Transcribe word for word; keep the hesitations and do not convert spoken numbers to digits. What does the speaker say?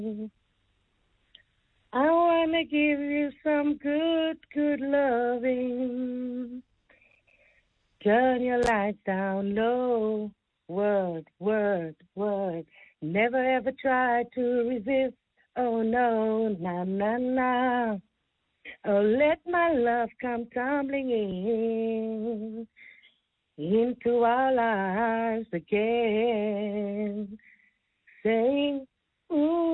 I wanna give you some good, good loving. Turn your lights down low. Word, word, word. Never ever try to resist. Oh no, na na na. Oh, let my love come tumbling in into our lives again. Saying, ooh.